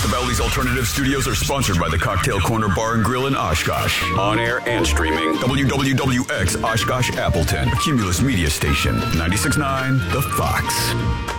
the Bally's Alternative Studios are sponsored by the Cocktail Corner Bar and Grill in Oshkosh. On air and streaming. WWWX Oshkosh Appleton. A Cumulus Media Station. 96.9 The Fox.